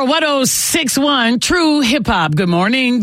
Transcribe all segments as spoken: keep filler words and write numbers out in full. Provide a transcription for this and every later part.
Power one oh six point one, True Hip Hop. Good morning,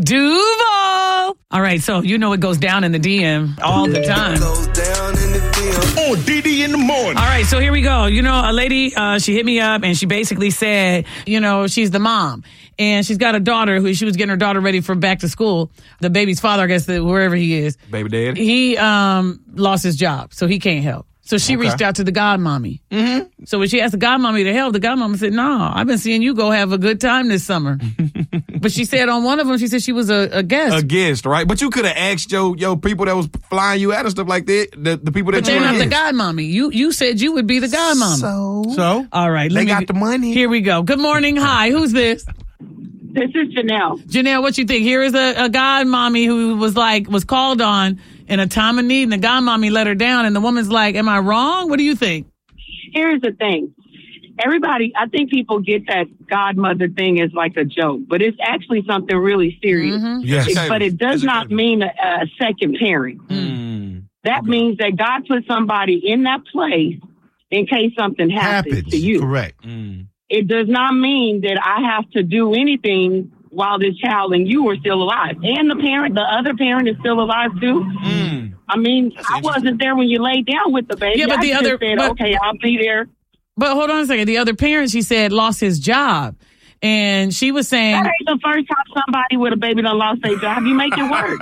Duval. All right, so you know it goes down in the D M all the time. Goes down in the D M. On D D in the morning. All right, so here we go. You know, a lady, uh, she hit me up and she basically said, you know, she's the mom. And she's got a daughter who she was getting her daughter ready for back to school. The baby's father, I guess, the, wherever he is. Baby dad. He um, lost his job, so he can't help. So she Okay. reached out to the godmommy. Mm-hmm. So when she asked the godmommy to help, the godmommy said, no, I've been seeing you go have a good time this summer. But she said on one of them, she said she was a, a guest. A guest, right? But you could have asked your, your people that was flying you out and stuff like that, the, the people that But you they're were not the against. godmommy. You you said you would be the godmommy. So, So? All right. Let they me, got the money. Here we go. Good morning. Hi. Who's this? This is Janelle. Janelle, what you think? Here is a, a godmommy who was like, was called on in a time of need, and the godmommy let her down, and the woman's like, am I wrong? What do you think? Here's the thing. Everybody, I think people get that godmother thing as like a joke, but it's actually something really serious. Mm-hmm. Yes. It- but it does Educate not me. mean a, a second parent. Mm. That Okay. means that God put somebody in that place in case something happens, happens. to you. Correct. Mm. It does not mean that I have to do anything while this child and you are still alive. And the parent, the other parent is still alive too. Mm. I mean, That's I wasn't there when you laid down with the baby. Yeah, but I the just other- said, but- okay, I'll be there. But hold on a second. The other parent, she said, lost his job. And she was saying, That ain't the first time somebody with a baby done lost their job. You make it work.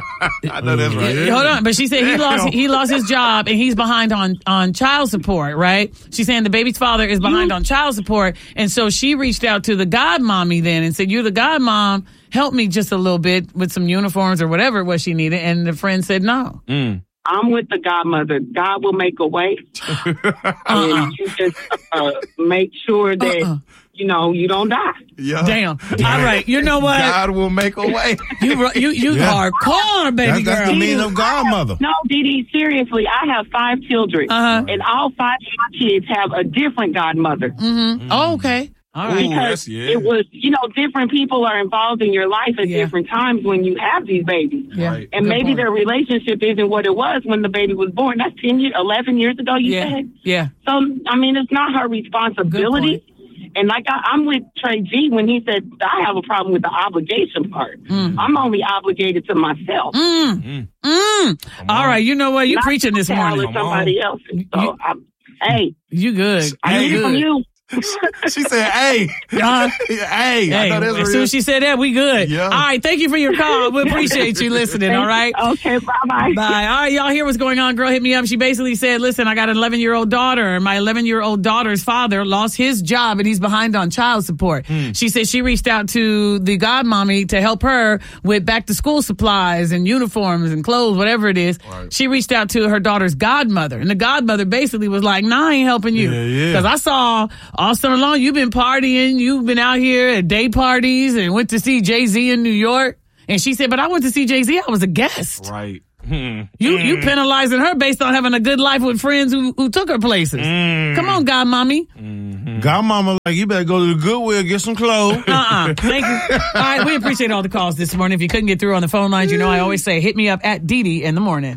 I know that's right. Yeah, hold on, but she said he lost he lost his job and he's behind on on child support, right? She's saying the baby's father is behind on child support, and so she reached out to the godmommy then and said, "You're the godmom, help me just a little bit with some uniforms or whatever it was she needed." And the friend said no. Mm. I'm with the godmother. God will make a way. Uh-uh. And you just uh, make sure that, Uh-uh. you know, you don't die. Yeah. Damn. All right, you know what? God will make a way. You you you Yeah. hardcore, baby That's, that's girl. the meaning of godmother. No, Dee Dee, seriously, I have five children. Uh-huh. And all five of my kids have a different godmother. Mm-hmm. Oh, okay. All right. Ooh. Because that's- yeah. it was, you know, different people are involved in your life at Yeah. different times when you have these babies. Yeah. Right. And Good maybe point. their relationship isn't what it was when the baby was born. That's ten years, eleven years ago, you Yeah. said. Yeah. So, I mean, it's not her responsibility. And like I, I'm with Trey G when he said, I have a problem with the obligation part. Mm. I'm only obligated to myself. Mm. Mm. All right. You know what? You Not preaching this to Al morning. or somebody else. So, You- I'm, hey, You good. I You need it from good. you. She said, hey. Uh, hey. I Hey, know that's as soon real. as she said that, we good. Yeah. All right, thank you for your call. We appreciate you listening, all right? Okay, bye-bye. Bye. All right, y'all hear what's going on. Girl hit me up. She basically said, listen, I got an eleven-year-old daughter, and my eleven-year-old daughter's father lost his job, and he's behind on child support. She said she reached out to the godmommy to help her with back-to-school supplies and uniforms and clothes, whatever it is. Right. She reached out to her daughter's godmother, and the godmother basically was like, nah, I ain't helping you. Yeah, yeah. Because I saw all summer long, you've been partying, you've been out here at day parties and went to see Jay-Z in New York. And she said, but I went to see Jay-Z, I was a guest. Right. Hmm. You you penalizing her based on having a good life with friends who, who took her places. Come on, godmommy. Godmama, like, you better go to the Goodwill, get some clothes. Uh-uh. Thank you. All right, we appreciate all the calls this morning. If you couldn't get through on the phone lines, you know I always say, hit me up at Dee Dee in the morning.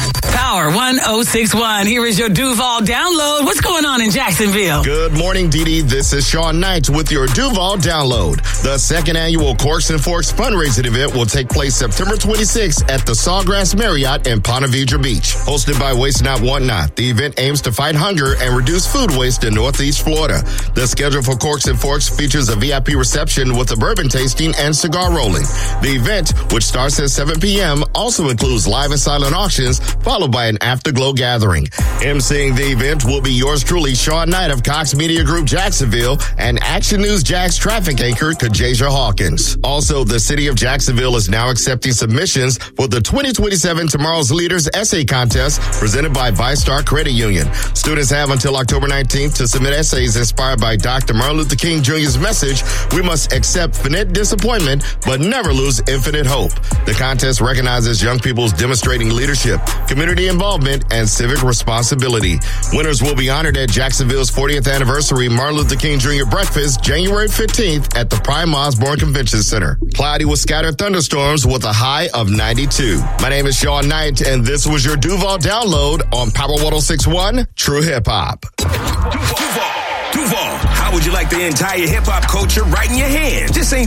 Power one oh six point one. Here is your Duval download. What's going on in Jacksonville? Good morning, Dee Dee. This is Sean Knight with your Duval Download. The second annual Corks and Forks fundraising event will take place September twenty-sixth at the Sawgrass Marriott in Ponte Vedra Beach. Hosted by Waste Not, Want Not, the event aims to fight hunger and reduce food waste in Northeast Florida. The schedule for Corks and Forks features a V I P reception with a bourbon tasting and cigar rolling. The event, which starts at seven p.m., also includes live and silent auctions, followed by an afterglow gathering. emceeing the event will be yours truly, Sean Knight of Cox Media Group Jacksonville, and Action News Jax traffic anchor Kajasia Hawkins. Also, the city of Jacksonville is now accepting submissions for the twenty twenty-seven Tomorrow's Leaders Essay Contest presented by ViStar Credit Union. Students have until October nineteenth to submit essays inspired by Doctor Martin Luther King Junior's message, we must accept finite disappointment, but never lose infinite hope. The contest recognizes young people's demonstrating leadership, community involvement, and civic responsibility. Winners will be honored at Jacksonville's fortieth anniversary Martin Luther King Junior Breakfast, January fifteenth at the Prime Osborne Convention Center. Cloudy with scattered thunderstorms with a high of ninety-two. My name is Sean Knight, and this was your Duval Download on Power one oh six point one True Hip Hop. Duval. Duval. How How would you like the entire hip hop culture right in your hand? This ain't